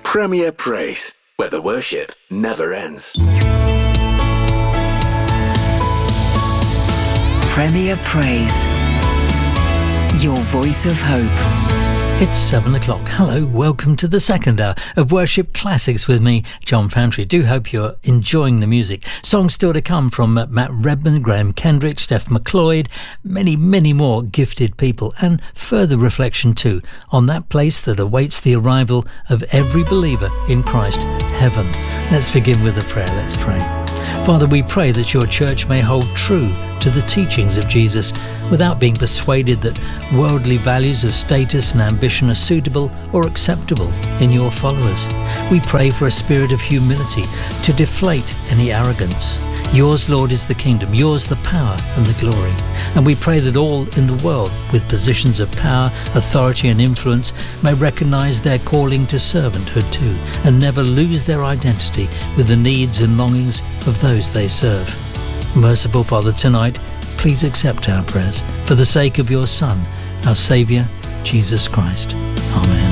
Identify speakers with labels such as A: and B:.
A: Premier Praise, where the worship never ends.
B: Premier Praise, your voice of hope.
C: It's 7 o'clock. Hello, welcome to the second hour of Worship Classics with me, John Pantry. Do hope you're enjoying the music. Songs still to come from Matt Redman, Graham Kendrick, Steph McLeod, many, many more gifted people, and further reflection too on that place that awaits the arrival of every believer in Christ, heaven. Let's begin with a prayer. Let's pray. Father, we pray that your church may hold true to the teachings of Jesus without being persuaded that worldly values of status and ambition are suitable or acceptable in your followers. We pray for a spirit of humility to deflate any arrogance. Yours, Lord, is the kingdom, yours the power and the glory. And we pray that all in the world with positions of power, authority and influence may recognize their calling to servanthood too, and never lose their identity with the needs and longings of those they serve. Merciful Father, tonight, please accept our prayers for the sake of your Son, our Saviour, Jesus Christ. Amen.